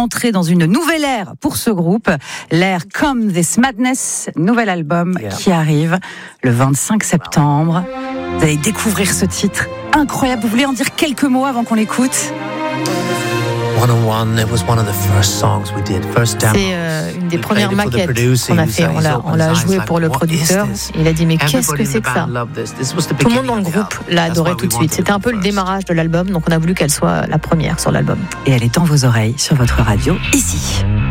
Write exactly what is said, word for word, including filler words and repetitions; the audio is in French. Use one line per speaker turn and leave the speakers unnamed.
entrer dans une nouvelle ère pour ce groupe, l'ère Come This Madness, nouvel album yeah. qui arrive le vingt-cinq septembre. Vous allez découvrir ce titre incroyable. Vous voulez en dire quelques mots avant qu'on l'écoute ?
C'est euh, une des premières maquettes qu'on a fait. On l'a, on l'a joué pour le producteur. Il a dit mais qu'est-ce que c'est que ça ? Tout le monde dans le groupe l'a adoré tout de suite. C'était un peu le démarrage de l'album, donc on a voulu qu'elle soit la première sur l'album.
Et elle est dans vos oreilles, sur votre radio, ici.